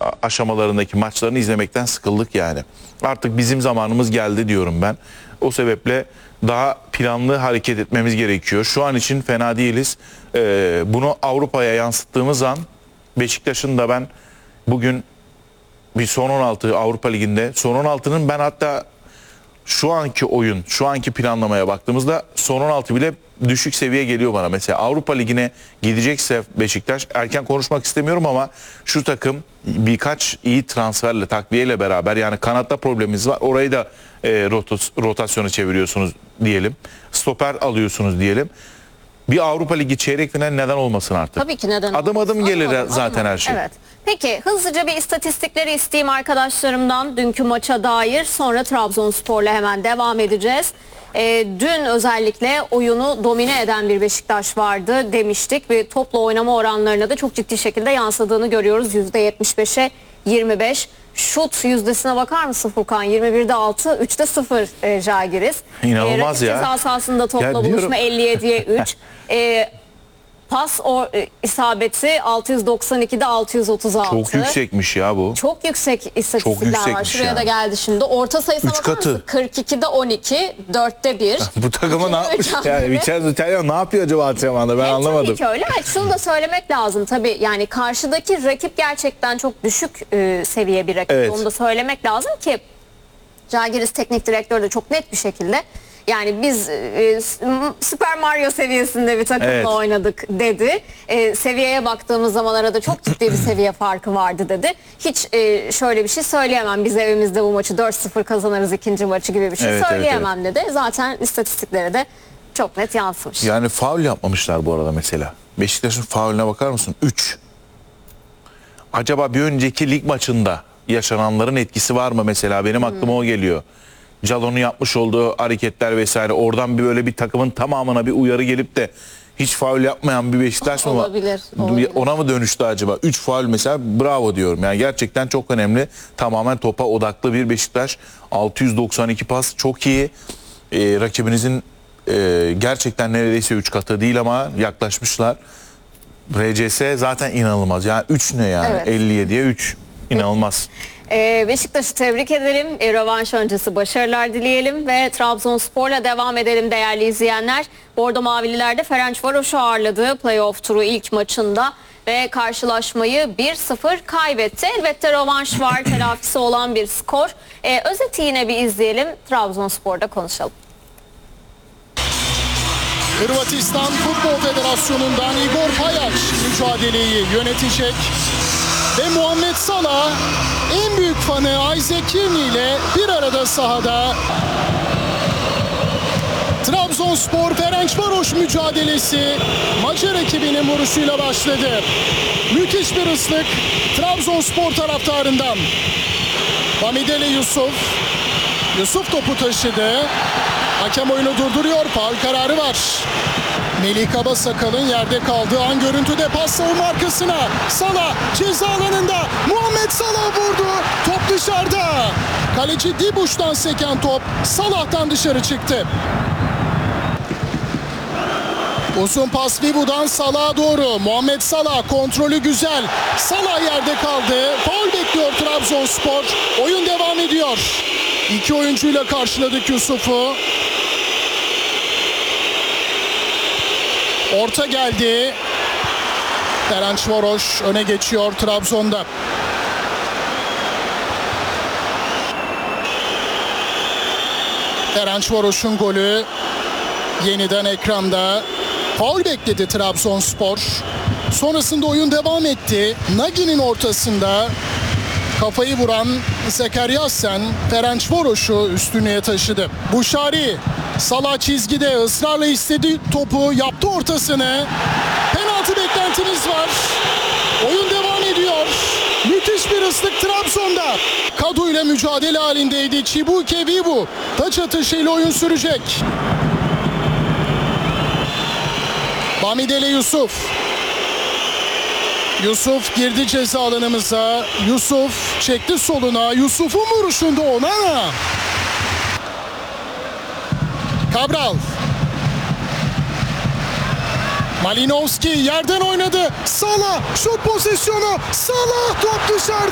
aşamalarındaki maçlarını izlemekten sıkıldık yani. Artık bizim zamanımız geldi diyorum ben. O sebeple daha planlı hareket etmemiz gerekiyor. Şu an için fena değiliz. Bunu Avrupa'ya yansıttığımız an Beşiktaş'ın da ben bugün bir son 16 Avrupa Ligi'nde son 16'nın ben hatta şu anki oyun, şu anki planlamaya baktığımızda son 16 bile düşük seviye geliyor bana. Mesela Avrupa Ligi'ne gidecekse Beşiktaş, erken konuşmak istemiyorum ama şu takım birkaç iyi transferle, takviyeyle beraber, yani kanatta problemimiz var. Orayı da rotasyonu çeviriyorsunuz diyelim. Stoper alıyorsunuz diyelim. Bir Avrupa Ligi çeyrek final neden olmasın artık? Tabii ki neden Adım olmasın. adım gelir Adım zaten adım. her şey. Evet. Peki hızlıca bir istatistikleri isteyeyim arkadaşlarımdan dünkü maça dair, sonra Trabzonspor'la hemen devam edeceğiz. Dün özellikle oyunu domine eden bir Beşiktaş vardı demiştik ve topla oynama oranlarına da çok ciddi şekilde yansıdığını görüyoruz. %75'e 25. Şut yüzdesine bakar mısın Furkan? 21'de 6, 3'te 0 Žalgiris. İnanılmaz ya. Ceza sahasında topla buluşma 57'ye 3. Pas isabeti 692'de 636. Çok yüksekmiş ya bu. Çok yüksek istatistikler var. Şuraya yani. da geldi şimdi. Orta sayısına Üç bakar katı. mısın? 42'de 12, 4'te 1. Bu takıma ne yapmış? Yani Vicenzo ne yapıyor acaba antrenmanda, ben anlamadım. Tabii ki öyle. Şunu da söylemek lazım tabii, yani karşıdaki rakip gerçekten çok düşük seviye bir rakip. Evet. Onu da söylemek lazım ki Žalgiris teknik direktörü de çok net bir şekilde, yani biz Super Mario seviyesinde bir takımla oynadık dedi. Seviyeye baktığımız zaman arada çok ciddi bir seviye farkı vardı dedi. Hiç şöyle bir şey söyleyemem. Biz evimizde bu maçı 4-0 kazanırız ikinci maçı gibi bir şey söyleyemem dedi. Zaten istatistiklere de çok net yansımış. Yani faul yapmamışlar bu arada mesela. Beşiktaş'ın faulüne bakar mısın? 3. Acaba bir önceki lig maçında yaşananların etkisi var mı mesela? Benim aklıma o geliyor. Jalon'un yapmış olduğu hareketler vesaire, oradan bir böyle bir takımın tamamına bir uyarı gelip de hiç faul yapmayan bir Beşiktaş mı var? Olabilir. Ona mı dönüştü acaba? 3 faul mesela, bravo diyorum. Yani gerçekten çok önemli. Tamamen topa odaklı bir Beşiktaş. 692 pas çok iyi. Rakibinizin gerçekten neredeyse 3 katı değil ama yaklaşmışlar. RCS zaten inanılmaz. Yani 3 ne yani? Evet. 57'ye 3. İnanılmaz. Beşiktaş'ı tebrik edelim. Rövanş öncesi başarılar dileyelim ve Trabzonspor'la devam edelim değerli izleyenler. Bordo Mavililer de Ferencvaros'u ağırladı playoff turu ilk maçında ve karşılaşmayı 1-0 kaybetti. Elbette rövanş var, telafisi olan bir skor. Özeti yine bir izleyelim, Trabzonspor'da konuşalım. Hırvatistan Futbol Federasyonu'ndan Igor Pajac mücadeleyi yönetecek. Ve Muhammed Salah en büyük fanı Isaac Kearney ile bir arada sahada. Trabzonspor Ferencvaros mücadelesi Macar ekibinin vuruşuyla başladı. Müthiş bir ıslık Trabzonspor taraftarından. Bamidele Yusuf topu taşıdı. Hakem oyunu durduruyor. Faul kararı var. Melih Kabasakal'ın yerde kaldığı an görüntüde, pas savunma arkasına. Salah ceza alanında. Muhammed Salah vurdu. Top dışarıda. Kaleci Dibuş'tan seken top Salah'tan dışarı çıktı. Uzun pas Vibu'dan Salah'a doğru. Muhammed Salah kontrolü güzel. Salah yerde kaldı. Faul bekliyor Trabzonspor. Oyun devam ediyor. İki oyuncuyla karşıladık Yusuf'u. Orta geldi. Ferencvaros öne geçiyor Trabzon'da. Ferencvaros'un golü yeniden ekranda. Faul bekledi Trabzonspor. Sonrasında oyun devam etti. Nagi'nin ortasında kafayı vuran Zekeryasen Ferencvaros'u üstünlüğe taşıdı. Buşari Salah çizgide ısrarla istedi topu, yaptı ortasını. Penaltı beklentimiz var. Oyun devam ediyor. Müthiş bir ıslık Trabzon'da. Kadu ile mücadele halindeydi. Chibuike Vibu taç atışıyla oyun sürecek. Bamidele Yusuf girdi ceza alanımıza. Yusuf çekti soluna. Yusuf'un vuruşunda Onana. Cabral. Malinowski yerden oynadı. Salah şut pozisyonu. Salah top dışarıda.